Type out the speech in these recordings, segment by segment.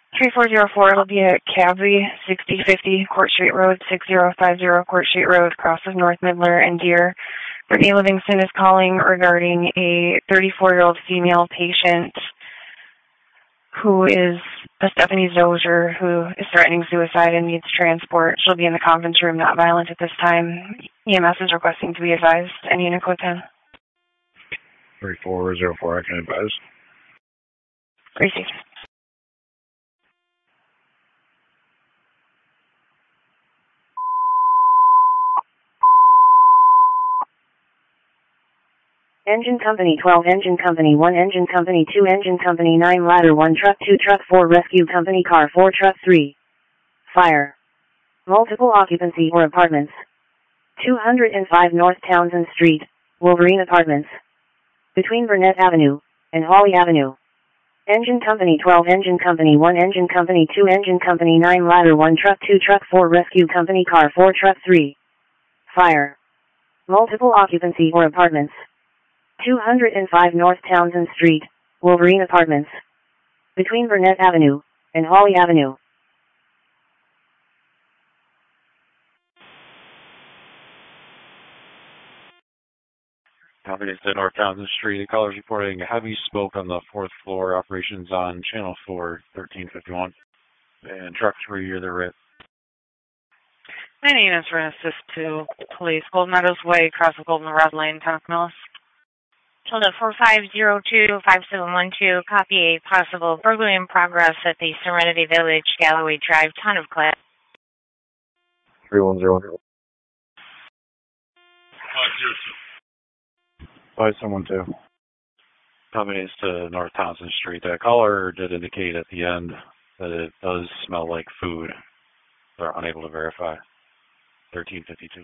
3404 will be at Cabby, 6050 Court Street Road, 6050 Court Street Road, cross of North Midler and Deer. Brittany Livingston is calling regarding a 34-year-old female patient who is a Stephanie Dozier who is threatening suicide and needs transport. She'll be in the conference room, not violent at this time. EMS is requesting to be advised. Any unit code 10. 3404, I can advise. Received. Engine Company 12, Engine Company 1, Engine Company 2, Engine Company 9, Ladder 1, Truck 2, Truck 4, Rescue Company Car 4, Truck 3. Fire. Multiple occupancy or apartments. 205 North Townsend Street, Wolverine Apartments. Between Burnett Avenue and Holly Avenue. Engine Company 12, Engine Company 1, Engine Company 2, Engine Company 9, Ladder 1, Truck 2, Truck 4, Rescue Company Car 4, Truck 3. Fire. Multiple occupancy or apartments. 205 North Townsend Street, Wolverine Apartments. Between Burnett Avenue and Holly Avenue. Company to North Townsend Street. The caller's reporting heavy smoke on the 4th floor. Operations on Channel 4, 1351. And Truck 3, you're the RIT. 9 units for an assist to police. Golden Meadows Way, across the Goldenrod Lane, Town of Millis. Tilda 4502-5712, copy a possible burglary in progress at the Serenity Village, Galloway Drive, Town of Clay. 3101. 5712. Companies to North Townsend Street. The caller did indicate at the end that it does smell like food. They're unable to verify. 1352.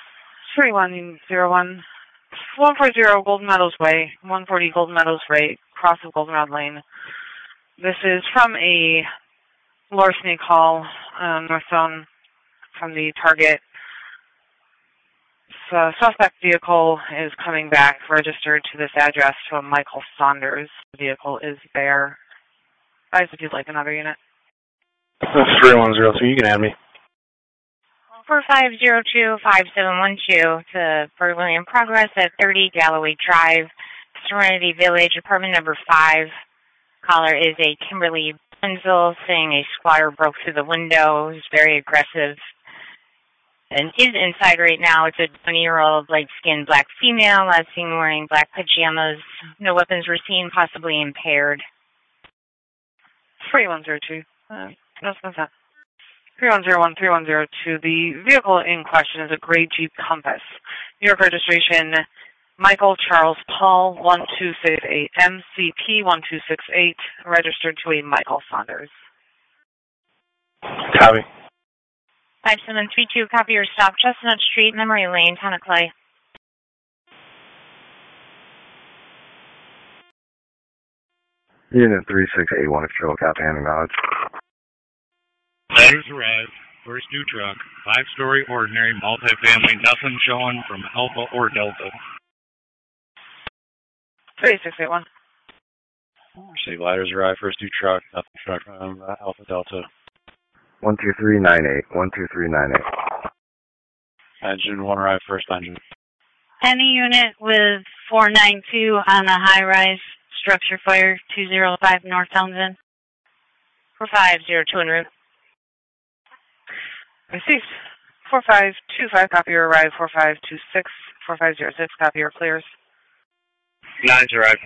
3101. 140 Golden Meadows Way, 140 Golden Meadows Way, cross of Goldenrod Lane. This is from a larceny call north zone from the target. So, suspect vehicle is coming back, registered to this address to a Michael Saunders. The vehicle is there. Guys, if you'd like another unit. 3102, you can add me. 4502-5712 to burglary in progress at 30 Galloway Drive, Serenity Village, apartment number 5. Caller is a Kimberly Benzel, saying a squatter broke through the window. He's very aggressive and is inside right now. It's a 20-year-old light-skinned black female, last seen wearing black pajamas. No weapons were seen, possibly impaired. 3102. No, it's not. 3101, 3102. The vehicle in question is a gray Jeep Compass. New York registration, Michael Charles Paul, 1268, MCP 1268, registered to a Michael Saunders. Copy. 5732, copy your stop, Chestnut Street, Memory Lane, Town of Clay. Unit 3681, if you'll copy and acknowledge. Letters arrived. First new truck. 5-story ordinary multifamily. Nothing showing from Alpha or Delta. 3681. See, ladders arrive. First new truck. Nothing truck from Alpha Delta. 12398. 12398. Engine 1 arrive. First engine. Any unit with 492 on a high-rise structure fire, 205 North Townsend. 4502 en route. Received. 4525, copy your arrive. 4526, 4506, copy your clears. 9's arrived.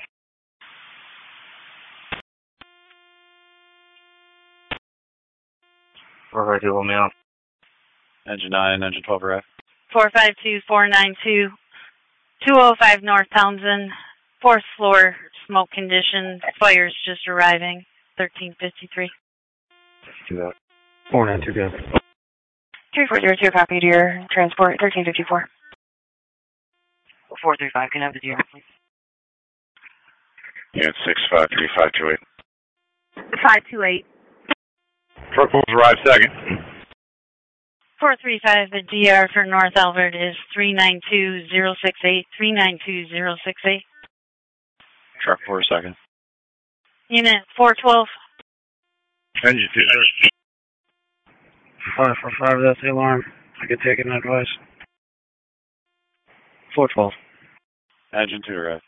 Will me on. Engine 9, engine 12 arrive. 452492, 205 North Townsend, 4th floor, smoke condition, fire's just arriving, 1353. Do that. 492, good. 3402, copy to your transport, 1354. 435, can I have the deer, please? Unit 653528. 528. Truck will arrive second. 435, the DR for North Albert is 392068, 392068. Truck 4 second. Unit 412. Engine 2, sir. 545, that's the alarm. I could take an advice. 412. Engine 2 arrived.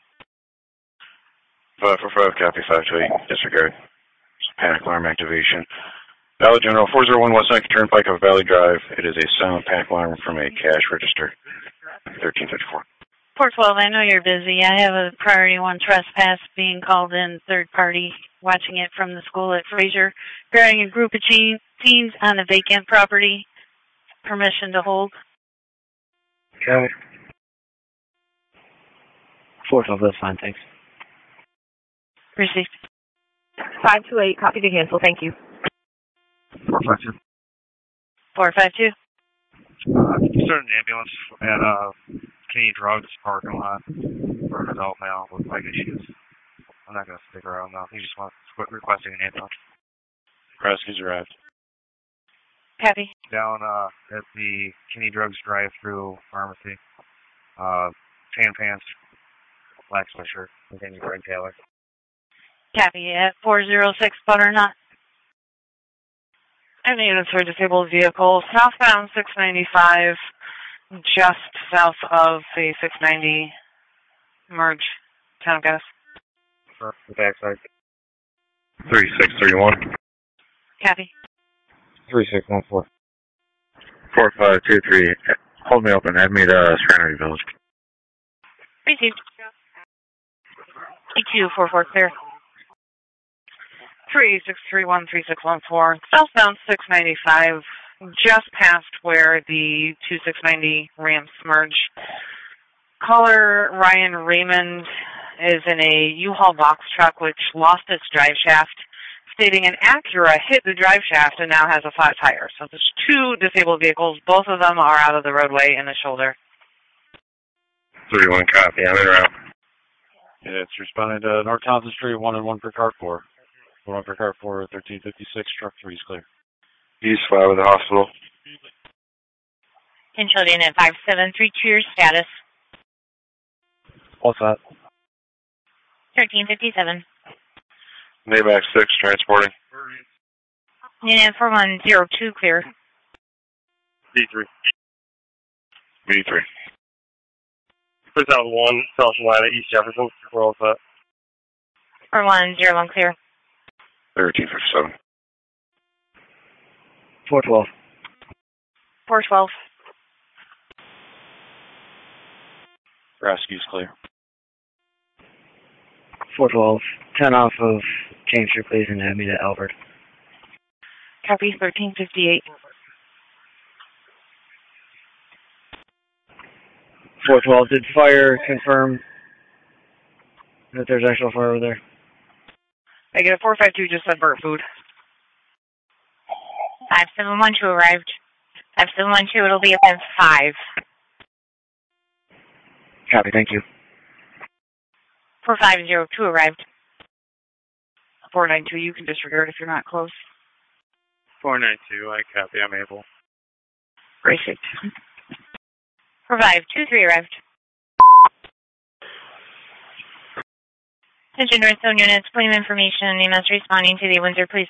545, copy 528, disregard. Panic alarm activation. Valley General 401 West Side Turnpike of Valley Drive. It is a silent panic alarm from a cash register. 1354. 412, I know you're busy. I have a priority 1 trespass being called in, third party, watching it from the school at Fraser, regarding a group of teens on a vacant property. Permission to hold. Okay. 412, that's fine, thanks. Received. 528, copy to cancel, thank you. 452. 452. Started an ambulance at Kenny Drugs parking lot for an adult male with leg issues. I'm not going to stick around now. He just wants requesting an ambulance. Rescues arrived. Copy. Down at the Kenny Drugs drive-through pharmacy. Tan pants, black sweatshirt, containing Greg Taylor. Copy. At 406 Butternut. I need a third disabled vehicle, southbound 695, just south of the 690 merge town gas. For the backside. 3631. Copy. 3614. 4523. Hold me open. Add me to Serenity Village. Received. E244 clear. 36313614, southbound 695, just past where the 2690 ramps merge. Caller Ryan Raymond is in a U-Haul box truck which lost its drive shaft, stating an Acura hit the drive shaft and now has a flat tire. So there's 2 disabled vehicles. Both of them are out of the roadway in the shoulder. 31 copy. I'm in route. Yeah, it's responding to North Townsend Street, 1 and 1 per car 4. 1 per car 4, 1356, truck 3 is clear. East 5 of the hospital. And children at 5732, your status. What's that? 1357. Maybach 6, transporting. Unit 4102, clear. B3. B3. Puts out 1, South Line at East Jefferson. We're all set. 4101, clear. 1357. 412. 412. Rescue's clear. 412. 10 off of James Street, please, and add me to Albert. Copy 1358. 412, did fire confirm that there's actual fire over there? I get a 452, just said bird food. 5712 arrived. 5712, it'll be up at 5. Copy, thank you. 4502 arrived. 492, you can disregard if you're not close. 492, I copy. I'm able. Racing. 4523 arrived. Attention North Zone units, claim information. EMS responding to the Windsor Police